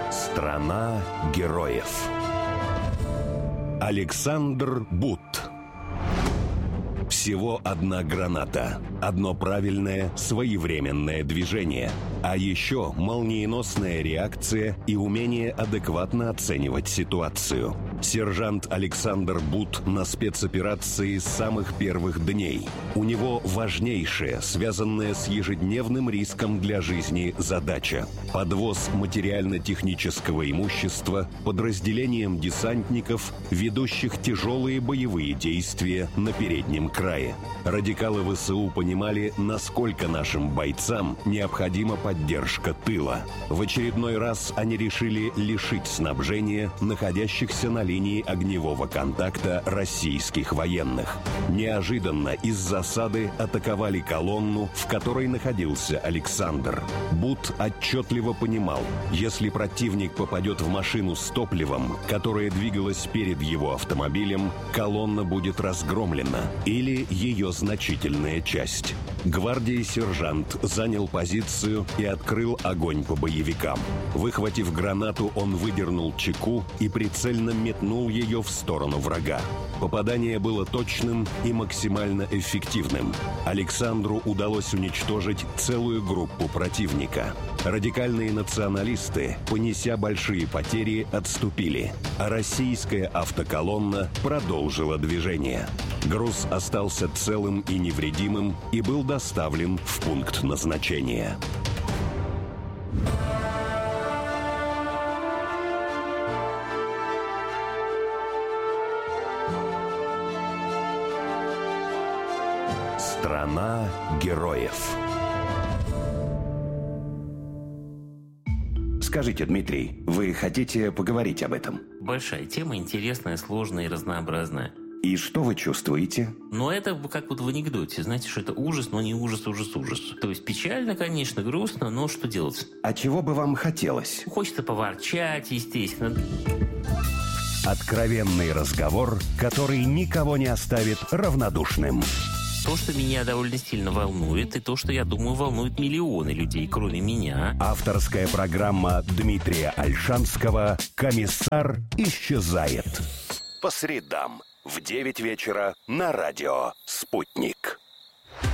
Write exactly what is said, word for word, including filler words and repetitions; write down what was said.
Страна героев. Александр Бут. Всего одна граната, одно правильное, своевременное движение, а еще молниеносная реакция и умение адекватно оценивать ситуацию. Сержант Александр Бут на спецоперации с самых первых дней. У него важнейшая, связанная с ежедневным риском для жизни задача – подвоз материально-технического имущества подразделениям десантников, ведущих тяжелые боевые действия на переднем крае. Радикалы ВСУ понимали, насколько нашим бойцам необходима поддержка тыла. В очередной раз они решили лишить снабжения находящихся на линии огневого контакта российских военных. Неожиданно из засады атаковали колонну, в которой находился Александр. Бут отчетливо понимал, если противник попадет в машину с топливом, которая двигалась перед его автомобилем, колонна будет разгромлена или ее значительная часть. Гвардии сержант занял позицию и открыл огонь по боевикам. Выхватив гранату, он выдернул чеку и прицельно метнул ее в сторону врага. Попадание было точным и максимально эффективным. Александру удалось уничтожить целую группу противника. Радикальные националисты, понеся большие потери, отступили, а российская автоколонна продолжила движение. Груз остался целым и невредимым и был доставлен в пункт назначения. Страна героев. Скажите, Дмитрий, вы хотите поговорить об этом? Большая тема, интересная, сложная и разнообразная. И что вы чувствуете? Но это как вот в анекдоте, знаете, что это ужас, но не ужас, ужас, ужас. То есть печально, конечно, грустно, но что делать? А чего бы вам хотелось? Хочется поворчать, естественно. Откровенный разговор, который никого не оставит равнодушным. То, что меня довольно сильно волнует, и то, что, я думаю, волнует миллионы людей, кроме меня. Авторская программа Дмитрия Ольшанского «Комиссар исчезает». По средам в девять вечера на радио «Спутник».